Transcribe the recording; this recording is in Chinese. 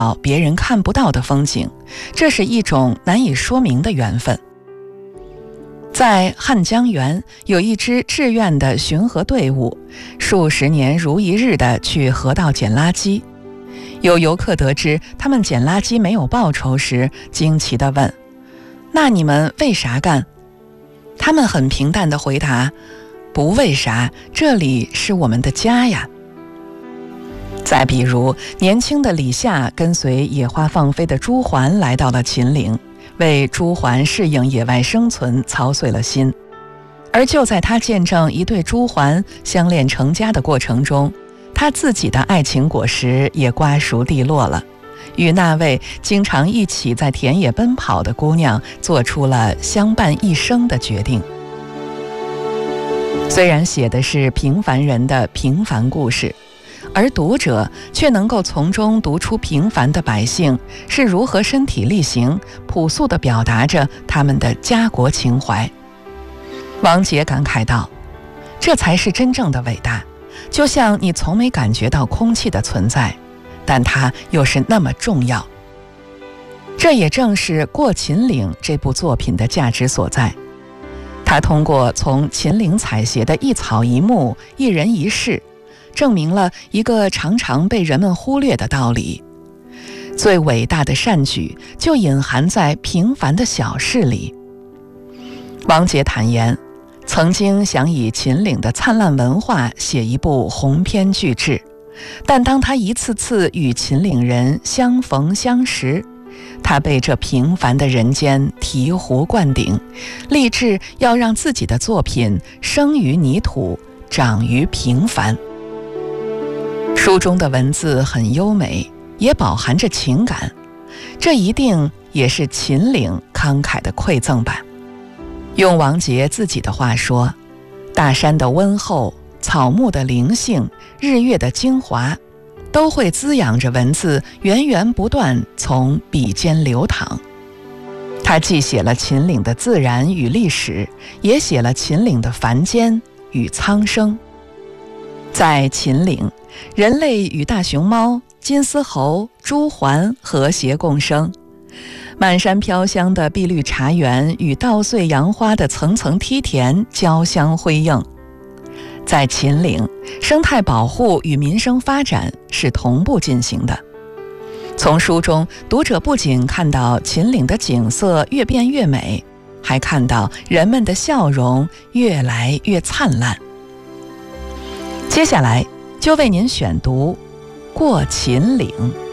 别人看不到的风景，这是一种难以说明的缘分。在汉江源有一支志愿的巡河队伍，数十年如一日地去河道捡垃圾。有游客得知他们捡垃圾没有报酬时，惊奇地问：那你们为啥干？他们很平淡地回答：不为啥，这里是我们的家呀。再比如，年轻的李夏跟随野花放飞的朱鹮来到了秦岭，为朱鹮适应野外生存操碎了心。而就在他见证一对朱鹮相恋成家的过程中，他自己的爱情果实也瓜熟蒂落了，与那位经常一起在田野奔跑的姑娘做出了相伴一生的决定。虽然写的是平凡人的平凡故事，而读者却能够从中读出平凡的百姓是如何身体力行、朴素地表达着他们的家国情怀。王杰感慨道：这才是真正的伟大，就像你从没感觉到空气的存在，但它又是那么重要。这也正是《过秦岭》这部作品的价值所在。他通过从秦岭采撷的一草一木、一人一事，证明了一个常常被人们忽略的道理：最伟大的善举就隐含在平凡的小事里。王杰坦言，曾经想以秦岭的灿烂文化写一部鸿篇巨制，但当他一次次与秦岭人相逢相识，他被这平凡的人间醍醐灌顶，立志要让自己的作品生于泥土，长于平凡。书中的文字很优美，也饱含着情感，这一定也是秦岭慷慨的馈赠吧。用王杰自己的话说，大山的温厚，草木的灵性，日月的精华，都会滋养着文字源源不断从笔尖流淌。他既写了秦岭的自然与历史，也写了秦岭的凡间与苍生。在秦岭，人类与大熊猫、金丝猴、朱鹮和谐共生，满山飘香的碧绿茶园与稻穗杨花的层层梯田交相辉映。在秦岭，生态保护与民生发展是同步进行的。从书中，读者不仅看到秦岭的景色越变越美，还看到人们的笑容越来越灿烂。接下来就为您选读《过秦岭》。